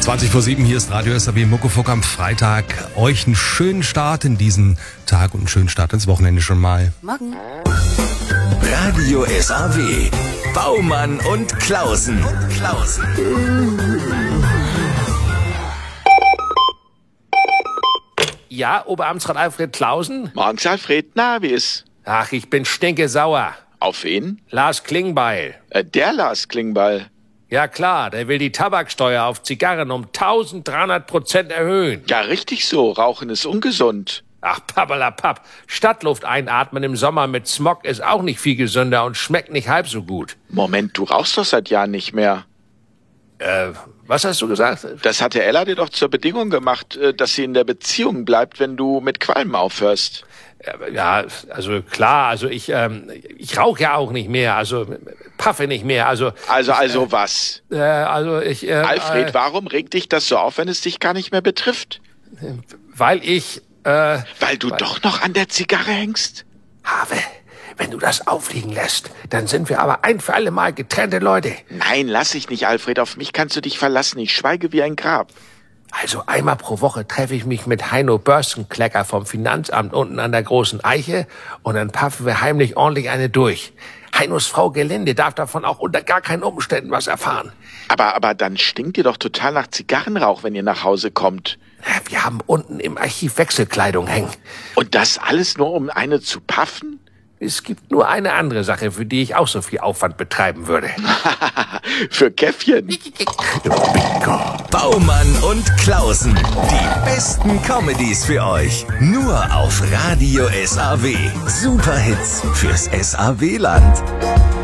20:07, hier ist Radio SAW Muckefuck am Freitag. Euch einen schönen Start in diesen Tag und einen schönen Start ins Wochenende schon mal. Morgen. Radio SAW. Baumann und Klausen. Ja, Oberamtsrat Alfred Klausen? Morgens, Alfred. Na, wie ist? Ach, ich bin stinkesauer. Auf wen? Lars Klingbeil. Der Lars Klingbeil. Ja klar, der will die Tabaksteuer auf Zigarren um 1300% erhöhen. Ja, richtig so. Rauchen ist ungesund. Ach, pappalapapp. Stadtluft einatmen im Sommer mit Smog ist auch nicht viel gesünder und schmeckt nicht halb so gut. Moment, du rauchst doch seit Jahren nicht mehr. Was hast du gesagt? Das hatte Ella dir doch zur Bedingung gemacht, dass sie in der Beziehung bleibt, wenn du mit Qualmen aufhörst. Ja, also klar, also ich rauche ja auch nicht mehr, also paffe nicht mehr, also was? Alfred, warum regt dich das so auf, wenn es dich gar nicht mehr betrifft? weil ich, Weil du doch noch an der Zigarre hängst? Have, wenn du das auffliegen lässt, dann sind wir aber ein für alle Mal getrennte Leute. Nein, lass ich nicht, Alfred, auf mich kannst du dich verlassen, ich schweige wie ein Grab. Also einmal pro Woche treffe ich mich mit Heino Börstenklecker vom Finanzamt unten an der großen Eiche und dann paffen wir heimlich ordentlich eine durch. Heinos Frau Gelinde darf davon auch unter gar keinen Umständen was erfahren. Aber dann stinkt ihr doch total nach Zigarrenrauch, wenn ihr nach Hause kommt. Wir haben unten im Archiv Wechselkleidung hängen. Und das alles nur, um eine zu paffen? Es gibt nur eine andere Sache, für die ich auch so viel Aufwand betreiben würde. Für Käffchen. Baumann und Klausen. Die besten Comedies für euch. Nur auf Radio SAW. Superhits fürs SAW-Land.